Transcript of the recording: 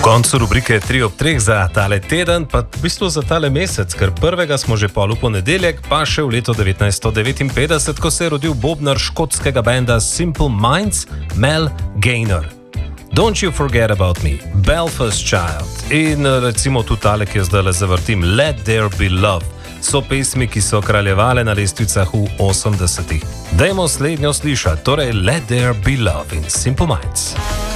koncu rubrike 3 ob 3 za tale teden, pa v bistvu za tale mesec, ker prvega smo že pol v ponedeljek, pa še v letu 1959, ko se je rodil bobnar škotskega benda Simple Minds, Mel Gaynor. Don't You Forget About Me, Belfast Child in recimo tudi tale, ki jo zdaj zavrtim, Let There Be Love, so pesmi, ki so kraljevale na lestvicah v 80-ih. Dajmo slednjo slišati, torej Let There Be Love in Simple Minds.